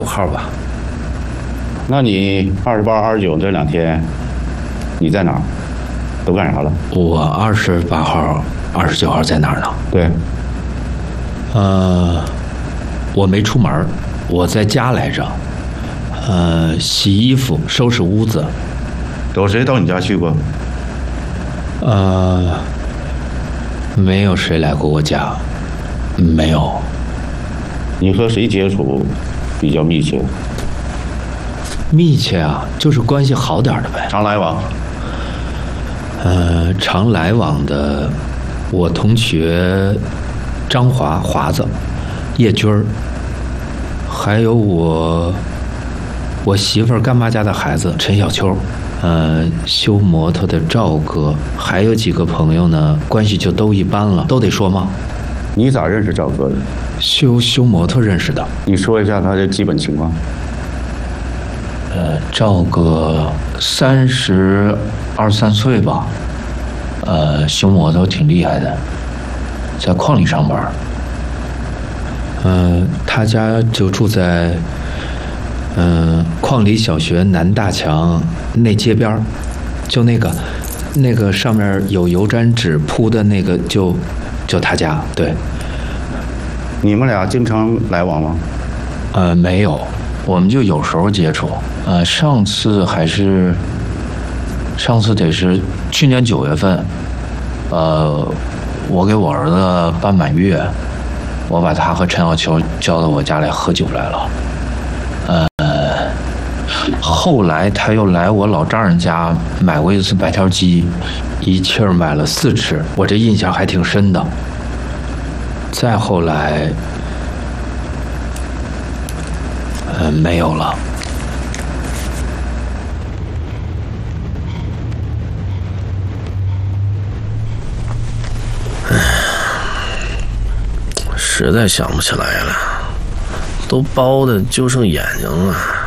号吧。 那你28、29这2天，你在哪儿？都干啥了？ 我28号、29号在哪儿呢？ 对， 我没出门，我在家来着。洗衣服、收拾屋子。 有谁到你家去过？ 没有谁来过我家，没有。 你和谁接触比较密切？ 密切啊，就是关系好点的呗。 常来往？ 常来往的，我同学张华子、叶军儿，还有我媳妇儿干妈家的孩子陈小秋，修摩托的赵哥，还有几个朋友呢，关系就都一般了，都得说吗？ 你咋认识赵哥的？ 修摩托认识的。 你说一下他的基本情况。 赵哥32、33岁吧，修摩托挺厉害的，在矿里上班。他家就住在矿里小学南大墙那街边，就那个上面有油毡纸铺的那个，就他家。对。 你们俩经常来往吗？ 没有，我们就有时候接触。上次得是去年9月份，我给我儿子办满月，我把他和陈小秋叫到我家来喝酒来了。后来他又来我老丈人家买过一次白条鸡，一气儿买了4只，我这印象还挺深的。再后来，没有了。 实在想不起来了，都包的就剩眼睛了。